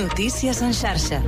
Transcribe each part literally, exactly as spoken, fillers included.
Notícies en xarxa.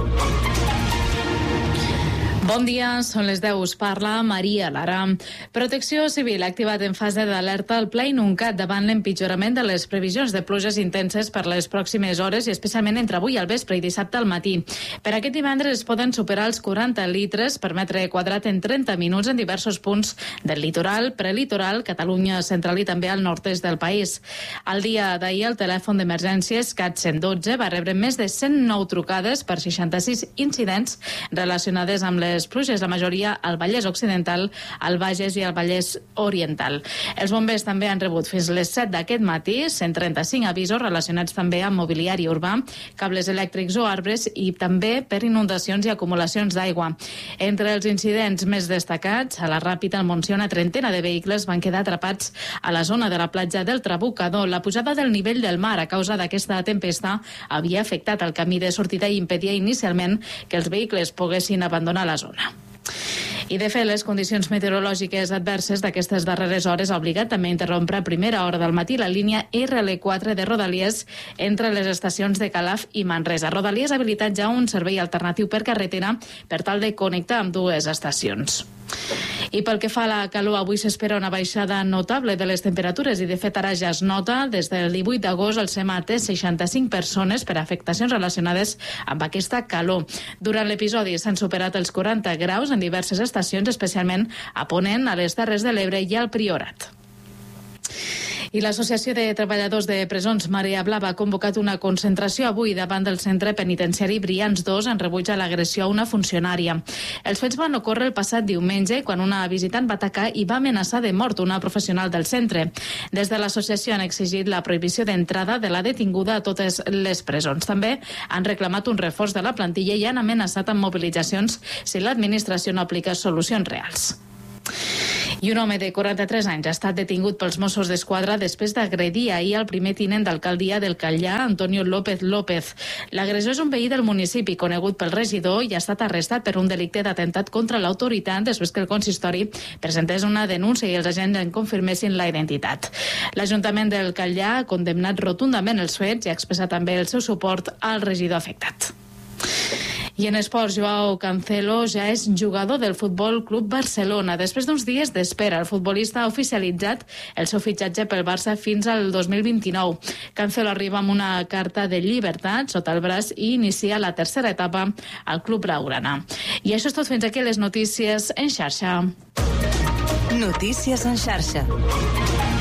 Bon dia, són les deu, us parla Maria Lara. Protecció Civil ha activat en fase d'alerta el Pla Inuncat davant l'empitjorament de les previsions de pluges intenses per les pròximes hores i especialment entre avui al vespre i dissabte al matí. Per aquest divendres es poden superar els quaranta litres per metre quadrat en trenta minuts en diversos punts del litoral, prelitoral, Catalunya central i també al nord-est del país. Al dia d'ahir el telèfon d'emergències CAT cent dotze va rebre més de cent nou trucades per seixanta-sis incidents relacionades amb les pluges, la majoria al Vallès Occidental, al Bages i al Vallès Oriental. Els bombers també han rebut fins les set d'aquest matí cent trenta-cinc avisos relacionats també amb mobiliari urbà, cables elèctrics o arbres i també per inundacions i acumulacions d'aigua. Entre els incidents més destacats, a la Ràpita, al Montsià, una trentena de vehicles van quedar atrapats a la zona de la platja del Trabucador. La pujada del nivell del mar a causa d'aquesta tempesta havia afectat el camí de sortida i impedia inicialment que els vehicles poguessin abandonar la zona. I de fet, les condicions meteorològiques adverses d'aquestes darreres hores ha obligat també a interrompre a primera hora del matí la línia erre ele quatre de Rodalies entre les estacions de Calaf i Manresa. Rodalies ha habilitat ja un servei alternatiu per carretera per tal de connectar amb dues estacions. I pel que fa a la calor, avui s'espera una baixada notable de les temperatures i de fet ara ja es nota. Des del divuit d'agost el SEMA té seixanta-cinc persones per afectacions relacionades amb aquesta calor. Durant l'episodi s'han superat els quaranta graus en diverses estacions, especialment a Ponent, a les Terres de l'Ebre i al Priorat. I l'Associació de Treballadors de Presons Marea Blava ha convocat una concentració avui davant del centre penitenciari Brians dos en rebuig a l'agressió a una funcionària. Els fets van ocórrer el passat diumenge quan una visitant va atacar i va amenaçar de mort una professional del centre. Des de l'associació han exigit la prohibició d'entrada de la detinguda a totes les presons. També han reclamat un reforç de la plantilla i han amenaçat amb mobilitzacions si l'administració no aplica solucions reals. I un home de quaranta-tres anys ha estat detingut pels Mossos d'Esquadra després d'agredir ahir el primer tinent d'alcaldia del Catllar, Antonio López López. L'agressor és un veí del municipi conegut pel regidor i ha estat arrestat per un delicte d'atemptat contra l'autoritat després que el consistori presentés una denúncia i els agents en confirmessin la identitat. L'Ajuntament del Catllar ha condemnat rotundament els fets i ha expressat també el seu suport al regidor afectat. I en esports, Joao Cancelo ja és jugador del Futbol Club Barcelona. Després d'uns dies d'espera, el futbolista ha oficialitzat el seu fitxatge pel Barça fins al dos mil vint-i-nou. Cancelo arriba amb una carta de llibertat sota el braç i inicia la tercera etapa al club blaugrana. I això és tot, fins aquí les notícies en xarxa. Notícies en xarxa.